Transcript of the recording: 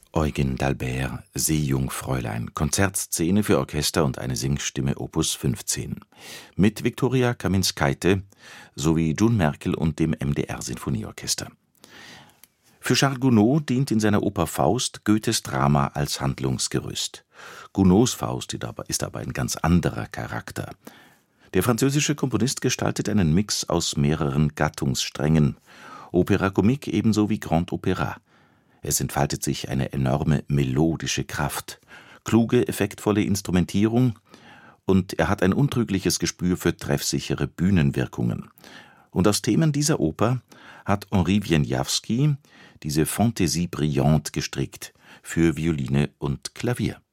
Eugen d'Albert, Seejungfräulein, Konzertszene für Orchester und eine Singstimme Opus 15. Mit Viktoria Kaminskaite sowie June Merkel und dem MDR-Sinfonieorchester. Für Charles Gounod dient in seiner Oper Faust Goethes Drama als Handlungsgerüst. Gounods Faust ist aber ein ganz anderer Charakter. Der französische Komponist gestaltet einen Mix aus mehreren Gattungssträngen, Opéra comique ebenso wie Grand Opéra. Es entfaltet sich eine enorme melodische Kraft, kluge, effektvolle Instrumentierung und er hat ein untrügliches Gespür für treffsichere Bühnenwirkungen. Und aus Themen dieser Oper hat Henri Wieniawski diese Fantaisie brillante gestrickt für Violine und Klavier.